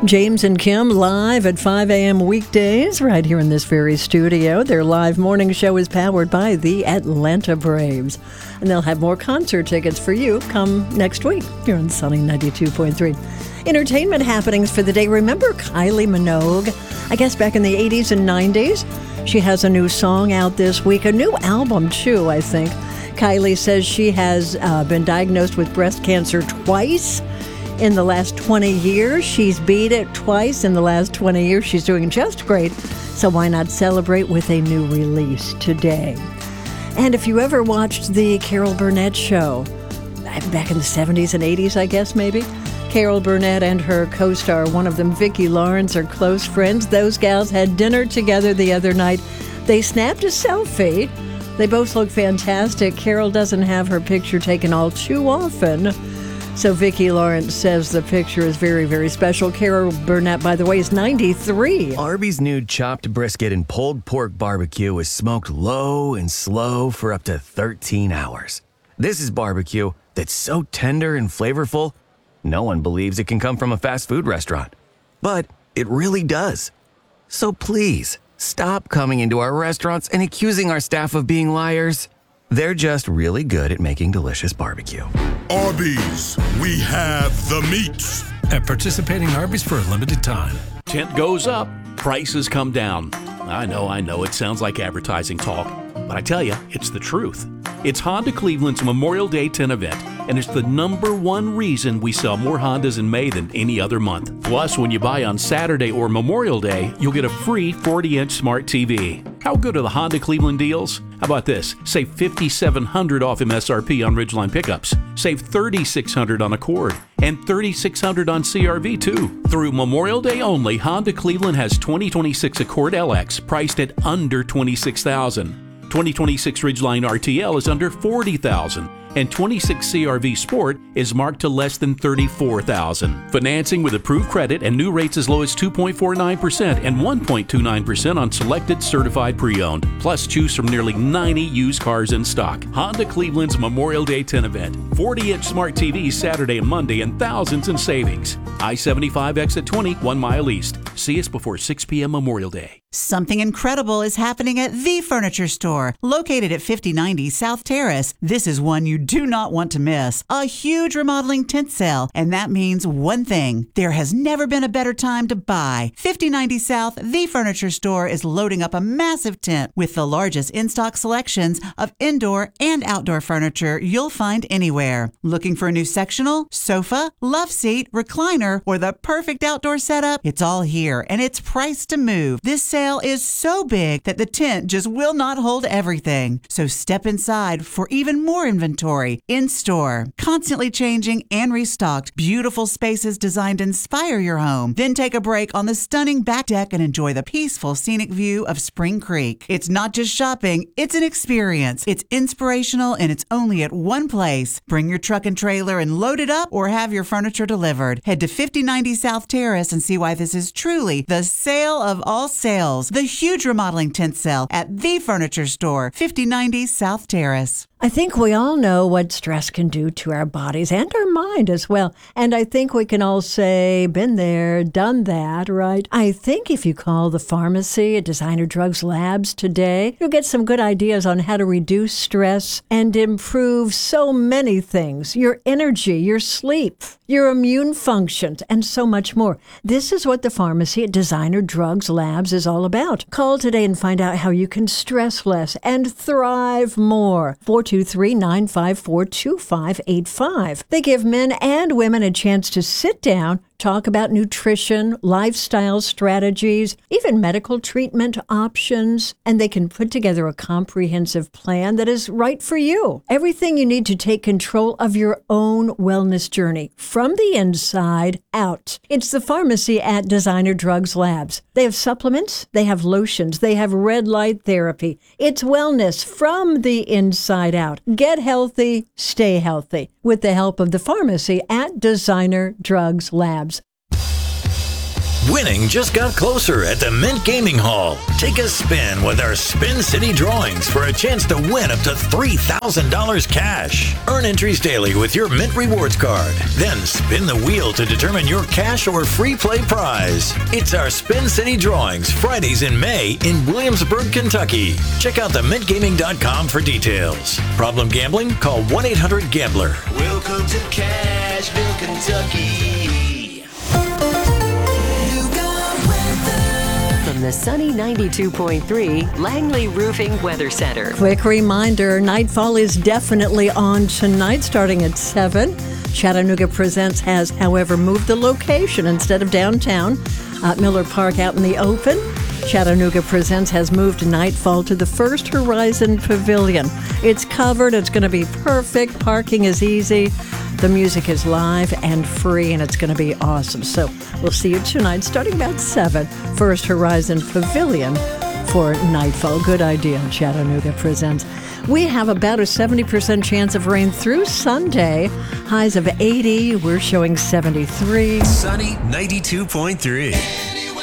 James and Kim live at 5 a.m. weekdays right here in this very studio. Their live morning show is powered by the Atlanta Braves. And they'll have more concert tickets for you come next week here on Sunny 92.3. Entertainment happenings for the day. Remember Kylie Minogue? I guess back in the 80s and 90s. She has a new song out this week, a new album too, I think. Kylie says she has been diagnosed with breast cancer twice in the last 20 years. She's beat it twice in the last 20 years. She's doing just great. So why not celebrate with a new release today? And if you ever watched the Carol Burnett show, back in the 70s and 80s, I guess, maybe, Carol Burnett and her co-star, one of them, Vicki Lawrence, are close friends. Those gals had dinner together the other night. They snapped a selfie. They both look fantastic. Carol doesn't have her picture taken all too often. So Vicki Lawrence says the picture is very, very special. Carol Burnett, by the way, is 93. Arby's new chopped brisket and pulled pork barbecue is smoked low and slow for up to 13 hours. This is barbecue that's so tender and flavorful, no one believes it can come from a fast food restaurant. But it really does. So please, stop coming into our restaurants and accusing our staff of being liars. They're just really good at making delicious barbecue. Arby's, we have the meats. At participating Arby's for a limited time. Tent goes up, prices come down. I know, it sounds like advertising talk, but I tell you, it's the truth. It's Honda Cleveland's Memorial Day tent event, and it's the #1 reason we sell more Hondas in May than any other month. Plus, when you buy on Saturday or Memorial Day, you'll get a free 40-inch smart TV. How good are the Honda Cleveland deals? How about this? Save $5,700 off MSRP on Ridgeline pickups. Save $3,600 on Accord. And $3,600 on CRV too. Through Memorial Day only, Honda Cleveland has 2026 Accord LX priced at under $26,000. 2026 Ridgeline RTL is under $40,000. And 26 CRV Sport is marked to less than $34,000. Financing with approved credit and new rates as low as 2.49% and 1.29% on selected certified pre-owned. Plus, choose from nearly 90 used cars in stock. Honda Cleveland's Memorial Day 10 event. 40-inch smart TVs Saturday and Monday and thousands in savings. I-75 exit 20, 1 mile east. See us before 6 p.m. Memorial Day. Something incredible is happening at The Furniture Store, located at 5090 South Terrace. This is one you do not want to miss. A huge remodeling tent sale, and that means one thing. There has never been a better time to buy. 5090 South, The Furniture Store is loading up a massive tent with the largest in-stock selections of indoor and outdoor furniture you'll find anywhere. Looking for a new sectional, sofa, love seat, recliner, or the perfect outdoor setup? It's all here, and it's priced to move. This sale is so big that the tent just will not hold everything. So step inside for even more inventory in store. Constantly changing and restocked. Beautiful spaces designed to inspire your home. Then take a break on the stunning back deck and enjoy the peaceful scenic view of Spring Creek. It's not just shopping, it's an experience. It's inspirational and it's only at one place. Bring your truck and trailer and load it up or have your furniture delivered. Head to 5090 South Terrace and see why this is truly the sale of all sales. The huge remodeling tent sale at The Furniture Store, 5090 South Terrace. I think we all know what stress can do to our bodies and our mind as well. And I think we can all say, been there, done that, right? I think if you call the pharmacy at Designer Drugs Labs today, you'll get some good ideas on how to reduce stress and improve so many things. Your energy, your sleep, your immune function, and so much more. This is what the pharmacy at Designer Drugs Labs is all about. Call today and find out how you can stress less and thrive more. 423-954-2585. They give men and women a chance to sit down, talk about nutrition, lifestyle strategies, even medical treatment options, and they can put together a comprehensive plan that is right for you. Everything you need to take control of your own wellness journey from the inside out. It's the pharmacy at Designer Drugs Labs. They have supplements, they have lotions, they have red light therapy. It's wellness from the inside out. Get healthy, stay healthy with the help of the pharmacy at Designer Drugs Labs. Winning just got closer at the Mint Gaming Hall. Take a spin with our Spin City drawings for a chance to win up to $3,000 cash. Earn entries daily with your Mint Rewards card. Then spin the wheel to determine your cash or free play prize. It's our Spin City drawings Fridays in May in Williamsburg, Kentucky. Check out themintgaming.com for details. Problem gambling? Call 1-800-GAMBLER. Welcome to Cashville, Kentucky. From the sunny 92.3 Langley Roofing Weather Center. Quick reminder, Nightfall is definitely on tonight starting at 7. Chattanooga Presents has, however, moved the location. Instead of downtown at Miller Park out in the open, Chattanooga Presents has moved Nightfall to the First Horizon Pavilion. It's covered. It's going to be perfect. Parking is easy. The music is live and free, and it's going to be awesome. So we'll see you tonight starting about 7, First Horizon Pavilion for Nightfall. Good idea, Chattanooga Presents. We have about a 70% chance of rain through Sunday. Highs of 80. We're showing 73. Sunny 92.3.